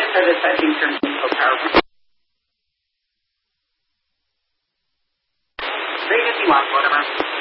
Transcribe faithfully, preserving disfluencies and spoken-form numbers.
for this, I think your musical PowerPoint. Read if you want, whatever.